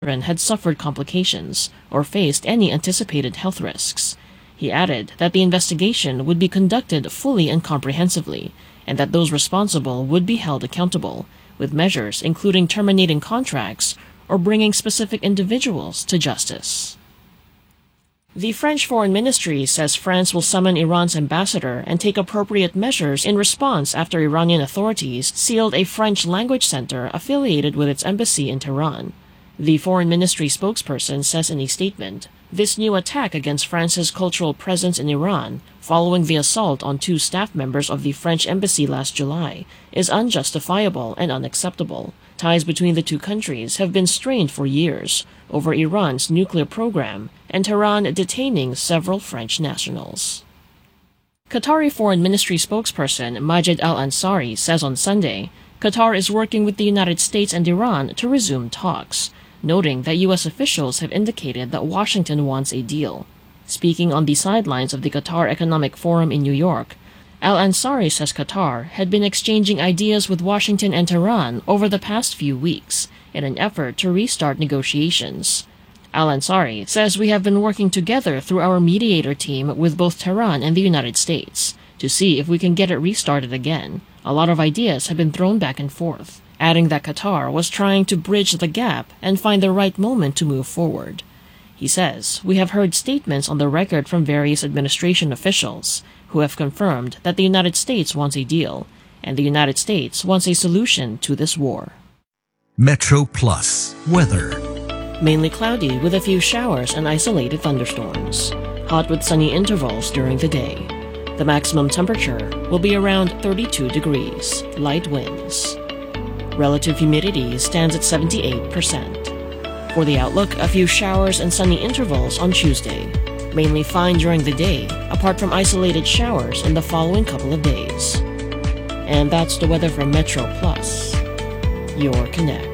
children had suffered complications or faced any anticipated health risks. He added that the investigation would be conducted fully and comprehensively, and that those responsible would be held accountable, with measures including terminating contracts or bringing specific individuals to justice. The French Foreign Ministry says France will summon Iran's ambassador and take appropriate measures in response after Iranian authorities sealed a French-language center affiliated with its embassy in Tehran. The Foreign Ministry spokesperson says in a statement, "This new attack against France's cultural presence in Iran, following the assault on 2 staff members of the French embassy last July, is unjustifiable and unacceptable. Ties between the 2 countries have been strained for years over Iran's nuclear program and Tehran detaining several French nationals." Qatari Foreign Ministry spokesperson Majed Al-Ansari says on Sunday, Qatar is working with the United States and Iran to resume talks, noting that U.S. officials have indicated that Washington wants a deal. Speaking on the sidelines of the Qatar Economic Forum in New York, Al-Ansari says Qatar had been exchanging ideas with Washington and Tehran over the past few weeks in an effort to restart negotiations. Al-Ansari says we have been working together through our mediator team with both Tehran and the United States to see if we can get it restarted again. A lot of ideas have been thrown back and forth, adding that Qatar was trying to bridge the gap and find the right moment to move forward. He says, "We have heard statements on the record from various administration officials who have confirmed that the United States wants a deal, and the United States wants a solution to this war." Metro Plus weather. Mainly cloudy with a few showers and isolated thunderstorms. Hot with sunny intervals during the day. The maximum temperature will be around 32 degrees, light winds. Relative humidity stands at 78%. For the outlook, a few showers and sunny intervals on Tuesday. Mainly fine during the day, apart from isolated showers in the following couple of days. And that's the weather from Metro Plus, your connect.